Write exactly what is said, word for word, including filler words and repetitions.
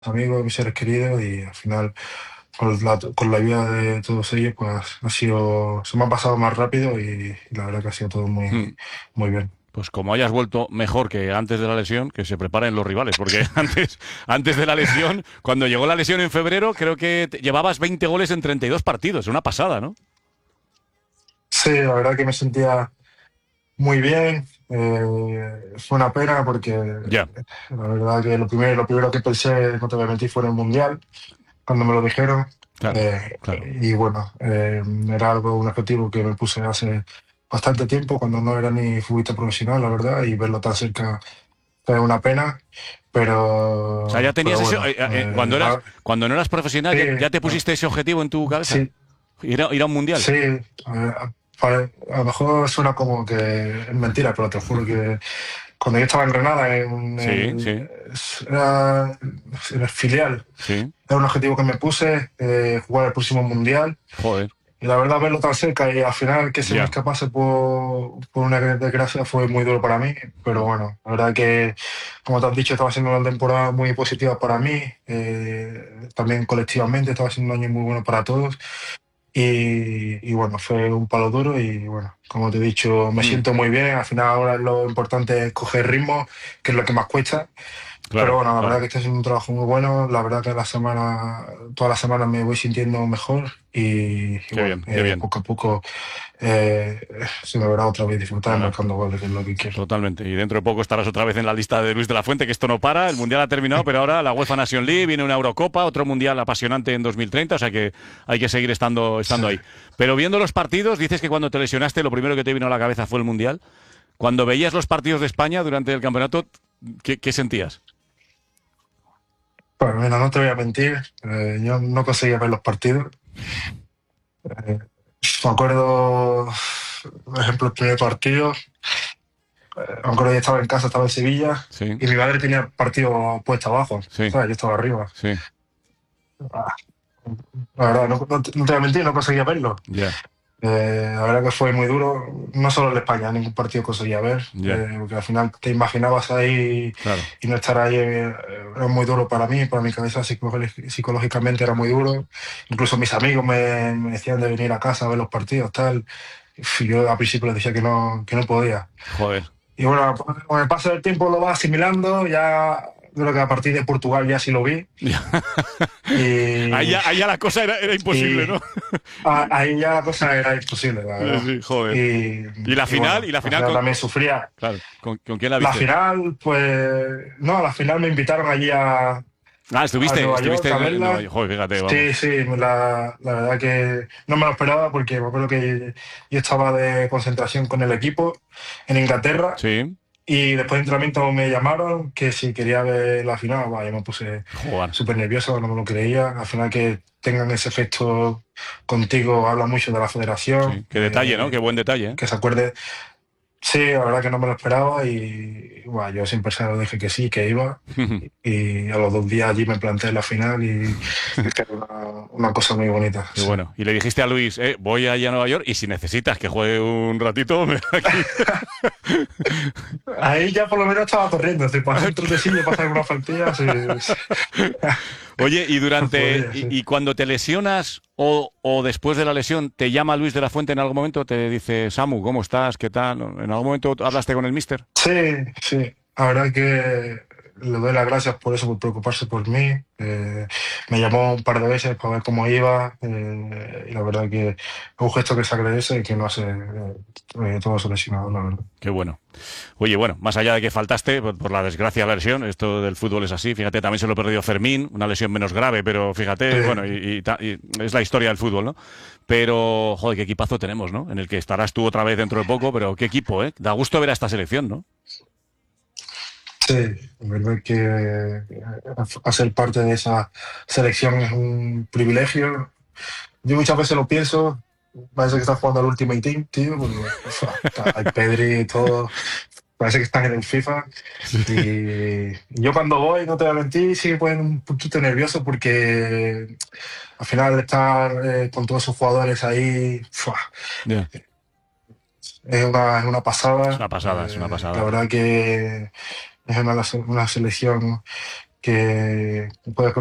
amigos, mis seres queridos y al final con la, con la ayuda de todos ellos pues ha sido, se me ha pasado más rápido y, y la verdad que ha sido todo Hmm. muy, muy bien. Pues como hayas vuelto mejor que antes de la lesión, que se preparen los rivales, porque antes, antes de la lesión, cuando llegó la lesión en febrero, creo que te- llevabas veinte goles en treinta y dos partidos, una pasada, ¿no? Sí, la verdad que me sentía muy bien. Eh, fue una pena porque Ya, la verdad que lo primero, lo primero que pensé, no te voy a mentir, fue en el Mundial, cuando me lo dijeron. claro, Eh, claro. y bueno, eh, era algo, un objetivo que me puse hace bastante tiempo, cuando no era ni futbolista profesional, la verdad, y verlo tan cerca fue una pena, O sea, ya pero, pero tenías ese, bueno, eh, eh, cuando eh, eras, ah, cuando no eras profesional, sí, ya, ya te ah, pusiste ese objetivo en tu cabeza, sí, ir a, ir a un mundial. sí, eh, pare- a lo mejor suena como que es mentira, pero te juro que cuando yo estaba en Granada, en Sí, el, sí, era- en el filial, sí. era un objetivo que me puse, eh, jugar el próximo mundial. Joder, Y la verdad, verlo tan cerca y al final que se me ya. escapase por, por una desgracia fue muy duro para mí. Pero bueno, la verdad que, como te has dicho, estaba siendo una temporada muy positiva para mí. Eh, también colectivamente estaba siendo un año muy bueno para todos. Y, y bueno, fue un palo duro y bueno, como te he dicho, me Hmm. siento muy bien. Al final ahora lo importante es coger ritmo, que es lo que más cuesta. Pero Claro, bueno, la verdad claro. que está siendo un trabajo muy bueno. La verdad que la semana, todas las semanas me voy sintiendo mejor y, y Qué bueno, bien, qué eh, bien. poco a poco eh, se me verá otra vez disfrutar Nada. marcando goles, que es lo que quiero. Totalmente. Y dentro de poco estarás otra vez en la lista de Luis de la Fuente, que esto no para. El Mundial ha terminado, pero ahora la UEFA Nation League, viene una Eurocopa, otro Mundial apasionante en dos mil treinta, o sea que hay que seguir estando, Sí. estando ahí. Pero viendo los partidos, dices que cuando te lesionaste lo primero que te vino a la cabeza fue el Mundial. Cuando veías los partidos de España durante el campeonato, ¿qué, qué sentías? Bueno, mira, no te voy a mentir, eh, yo no conseguía ver los partidos. Eh, Me acuerdo, por ejemplo, el primer partido, eh, me acuerdo que yo estaba en casa, estaba en Sevilla Sí, y mi madre tenía el partido puesto abajo, sí, ¿sabes? Yo estaba arriba. sí, Ah, la verdad, no, no te no te voy a mentir, no conseguía verlo. ya, Eh, la verdad que fue muy duro, no solo en España, ningún partido conseguía ver, ya, eh, porque al final te imaginabas ahí claro. y no estar ahí eh, era muy duro para mí, para mi cabeza psicológi- psicológicamente era muy duro. Incluso mis amigos me, me decían de venir a casa a ver los partidos, tal. Y yo al principio les decía que no, que no podía. Joder. Y bueno, con el paso del tiempo lo vas asimilando, ya creo que a partir de Portugal ya sí lo vi. Ahí Y, ya, ahí ya la cosa era, era y imposible, ¿no? a- ahí ya la cosa era imposible, la Sí, verdad. sí, joder. Y, ¿Y la y final? bueno, ¿Y la al final final con, también con- sufría. claro, ¿con, con quién la La viste? final, pues, no, a la final me invitaron allí a, Ah, a estuviste, Nueva estuviste York a en, en Nueva verla. York. Joder, fíjate, Sí, vamos. sí, la, la verdad que no me lo esperaba porque me acuerdo que yo estaba de concentración con el equipo en Inglaterra Sí, y después de entrenamiento me llamaron que si quería ver la final. Bah, yo me puse joder. súper nervioso, no me lo creía. Al final que tengan ese efecto contigo habla mucho de la federación, Sí, qué detalle, ¿no? Qué eh, buen detalle, ¿eh? que se acuerde. Sí, la verdad que no me lo esperaba y bueno, yo siempre se lo dije que sí, que iba. Y a los dos días allí me planté en la final y fue una, una cosa muy bonita. Qué Sí. bueno. Y le dijiste a Luis, eh, voy allá a Nueva York y si necesitas que juegue un ratito, me aquí. Ahí ya por lo menos estaba corriendo, si pasé un trotecillo, pasé alguna faltilla, sí, sí. Oye, y durante, Podía, y, sí. y cuando te lesionas o, o después de la lesión, ¿te llama Luis de la Fuente en algún momento? ¿Te dice, Samu, ¿cómo estás? ¿Qué tal? ¿En algún momento hablaste con el mister? Sí, sí. La verdad que le doy las gracias por eso, por preocuparse por mí. Eh, me llamó un par de veces para ver cómo iba eh, y la verdad que es un gesto que se agradece y que no hace eh, eh, todo solucionado, la verdad. Qué bueno. Oye, bueno, más allá de que faltaste, por, por la desgracia de la lesión, esto del fútbol es así. Fíjate, también se lo perdió Fermín, una lesión menos grave, pero Sí, fíjate, bueno, y, y ta- y es la historia del fútbol, ¿no? Pero, joder, qué equipazo tenemos, ¿no? En el que estarás tú otra vez dentro de poco, pero qué equipo, ¿eh? Da gusto ver a esta selección, ¿no? sí, la verdad que eh, hacer parte de esa selección es un privilegio. Yo muchas veces lo pienso, parece que estás jugando al Ultimate Team, tío, porque uf, está el Pedri y todo, parece que estás en el FIFA. Y yo cuando voy, no te voy a mentir, sí me ponen un poquito nervioso porque al final estar eh, con todos esos jugadores ahí, ¡fua! Ya. Es una, es una Es pasada. una pasada, es una Eh, la pasada. verdad que es una, una selección. que puede